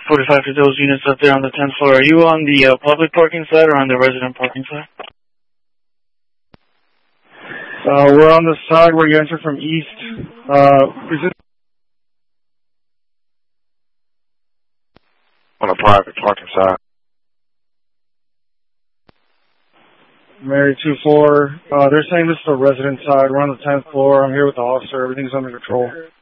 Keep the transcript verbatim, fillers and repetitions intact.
forty-five for those units up there on the tenth floor. Are you on the uh, public parking side or on the resident parking side? Uh, we're on the side where you enter from east. Uh, is it on the private parking side? Mary two four. Uh, they're saying this is the resident side. We're on the tenth floor. I'm here with the officer. Everything's under control.